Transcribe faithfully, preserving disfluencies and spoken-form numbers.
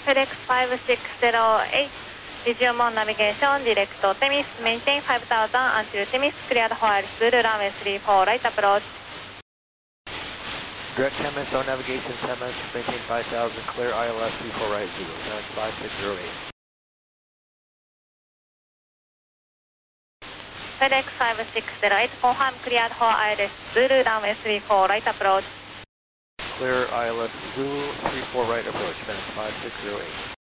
FedEx five six zero eight, resume on navigation, direct to Temis, maintain five thousand until Temis, cleared for Iris Zulu, runway three four right approach. Direct Temis on navigation, Temis, maintain five thousand, clear I L S three four right Zulu, FedEx five six zero eight. FedEx five six zero eight, confirm cleared for Iris Zulu, runway three four right approach. Clear I L S Zulu, three four right approach, FedEx five six zero eight.